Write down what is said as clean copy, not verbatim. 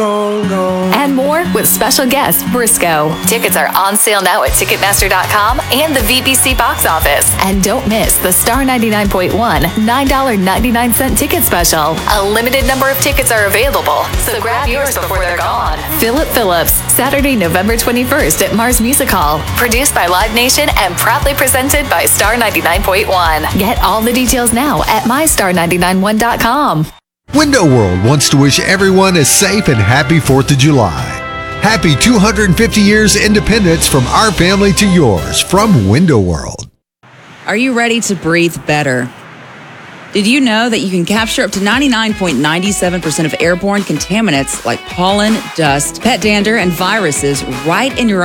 And more with special guest Briscoe. Tickets are on sale now at Ticketmaster.com and the VBC box office. And don't miss the Star 99.1 $9.99 ticket special. A limited number of tickets are available, so grab yours before they're gone. Philip Phillips, Saturday, November 21st at Mars Music Hall. Produced by Live Nation and proudly presented by Star 99.1. Get all the details now at mystar991.com. Window World wants to wish everyone a safe and happy 4th of July. Happy 250 years independence from our family to yours from Window World. Are you ready to breathe better? Did you know that you can capture up to 99.97% of airborne contaminants like pollen, dust, pet dander, and viruses right in your